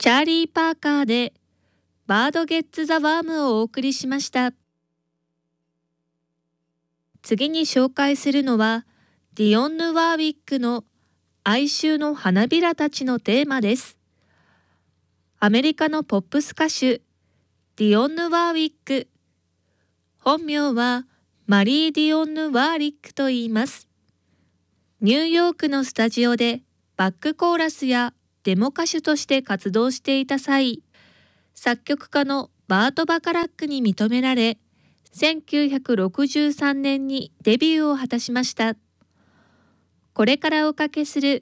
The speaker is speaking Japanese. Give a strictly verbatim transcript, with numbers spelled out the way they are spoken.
チャーリー・パーカーでバードゲッツ・ザ・ワームをお送りしました。次に紹介するのはディオンヌ・ワーウィックの哀愁の花びらたちのテーマです。アメリカのポップス歌手ディオンヌ・ワーウィック、本名はマリー・ディオンヌ・ワーリックと言います。ニューヨークのスタジオでバックコーラスやデモ歌手として活動していた際、作曲家のバート・バカラックに認められ、せんきゅうひゃくろくじゅうさんねんにデビューを果たしました。これからおかけする